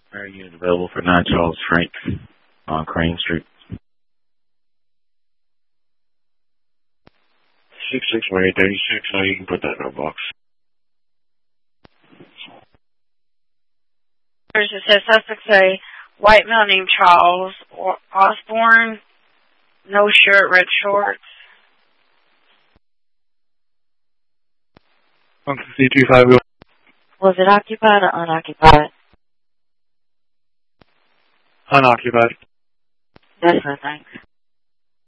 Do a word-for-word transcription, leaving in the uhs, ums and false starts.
Fire unit available for nine Charles Frank on Crane Street. six six one eight thirty-six, so you can put that in our box. It says suspects a white male named Charles Osborne, no shirt, red shorts. one fifty two five. Was it occupied or unoccupied? Unoccupied. That's right, thanks.